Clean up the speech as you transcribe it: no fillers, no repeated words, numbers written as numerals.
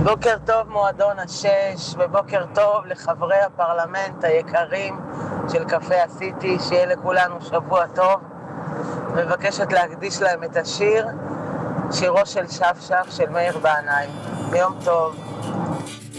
בוקר טוב מועדון השש, ובוקר טוב לחברי הפרלמנט היקרים של קפה הסיטי, שיהיה לכולנו שבוע טוב. מבקשת להקדיש להם את השיר, שירו של שף שף של מאיר בנאי. יום טוב.